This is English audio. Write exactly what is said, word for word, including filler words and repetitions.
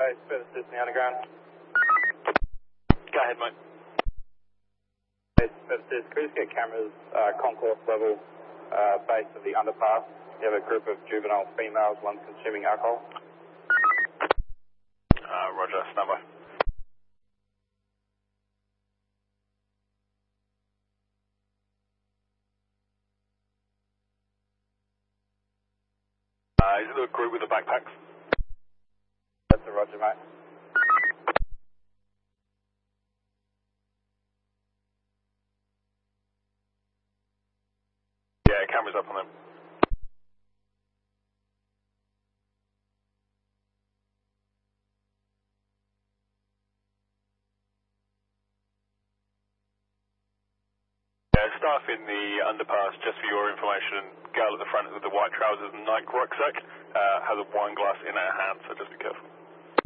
base, services in the underground. Go ahead, mate. Base, services, could we just get cameras, uh, concourse level, uh, base of the underpass? You have a group of juvenile females, one's consuming alcohol. Uh, roger, stand by. Uh, is it the group with the backpacks? That's a roger, mate. Yeah, cameras up on them. Yeah, staff in the underpass, just for your information, girl at the front with the white trousers and Nike rucksack, uh, has a wine glass in her hand, so just be careful.